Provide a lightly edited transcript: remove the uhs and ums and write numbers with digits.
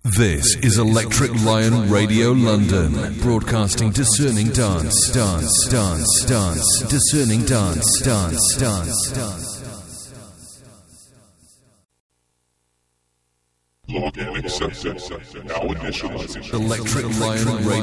This is Electric Lion Radio London, broadcasting discerning dance, discerning dance. Log in accepted. Now initializing. Electric Lion Radio.